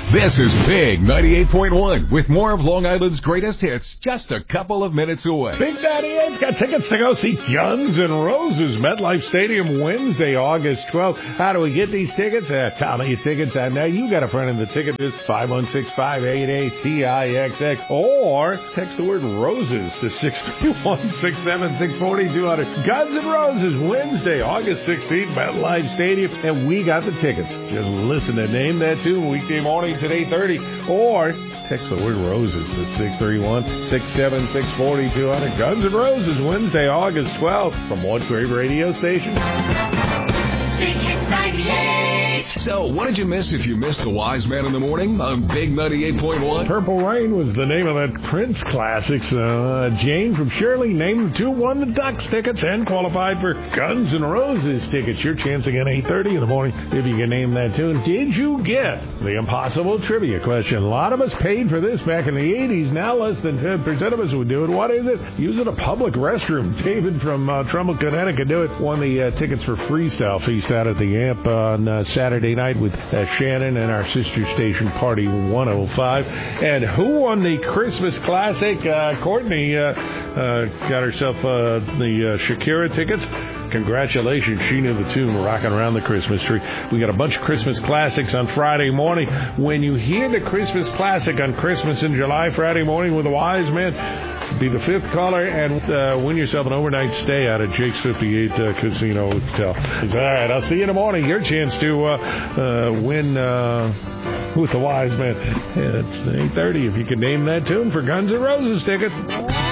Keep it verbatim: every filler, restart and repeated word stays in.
This is Big ninety-eight point one with more of Long Island's greatest hits just a couple of minutes away. Big ninety-eight's got tickets to go see Guns N' Roses, MetLife Stadium, Wednesday, August twelfth. How do we get these tickets? Uh, tell me your tickets. And now you got a friend in the ticket. It's five one six, five eight eight, T I X X. Or text the word Roses to six three one, six seven six, four two zero zero. Guns N' Roses, Wednesday, August sixteenth, MetLife Stadium. And we got the tickets. Just listen to Name That Tune weekday morning at eight thirty, or text the word Roses to six three one, six seven six, four two zero zero. Guns N' Roses, Wednesday, August twelfth, from what great radio station? Big ninety-eight. So, what did you miss if you missed The Wise Man in the Morning on Big ninety-eight point one? Purple Rain was the name of that Prince classic. So, uh, Jane from Shirley named the two, won the Ducks tickets, and qualified for Guns N' Roses tickets. Your chance again, eight thirty in the morning, if you can name that tune. Did you get the impossible trivia question? A lot of us paid for this back in the eighties. Now less than ten percent of us would do it. What is it? Using a public restroom. David from uh, Trumbull, Connecticut, do it. Won the uh, tickets for Freestyle Feast out at the Amp on uh, Saturday night with uh, Shannon and our sister station, Party one oh five. And who won the Christmas classic? Uh, Courtney uh, uh, got herself uh, the uh, Shakira tickets. Congratulations. She knew the tune, Rocking Around the Christmas Tree. We got a bunch of Christmas classics on Friday morning. When you hear the Christmas classic on Christmas in July, Friday morning with the Wise Man, be the fifth caller and uh, win yourself an overnight stay out at Jake's fifty-eight uh, Casino Hotel. All right, I'll see you in the morning. Your chance to uh, uh, win uh, with the Wise Man. Yeah, it's eight thirty if you can name that tune for Guns N' Roses tickets.